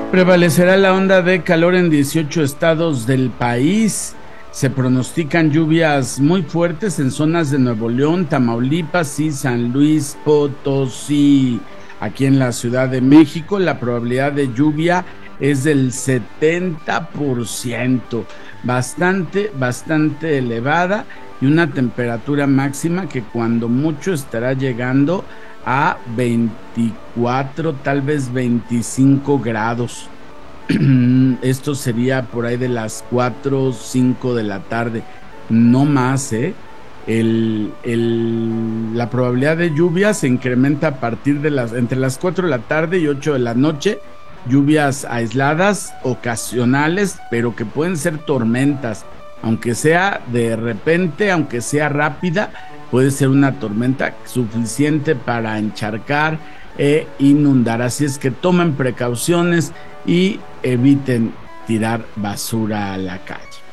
Prevalecerá la onda de calor en 18 estados del país. Se pronostican lluvias muy fuertes en zonas de Nuevo León, Tamaulipas y San Luis Potosí. Aquí en la Ciudad de México, la probabilidad de lluvia es del 70%, bastante elevada, y una temperatura máxima que cuando mucho estará llegando a 24, tal vez 25 grados. Esto sería por ahí de las 4 o 5 de la tarde, no más, ¿eh? La probabilidad de lluvia se incrementa a partir de entre las 4 de la tarde y 8 de la noche, lluvias aisladas, ocasionales, pero que pueden ser tormentas, aunque sea de repente, aunque sea rápida, puede ser una tormenta suficiente para encharcar e inundar. Así es que tomen precauciones y eviten tirar basura a la calle.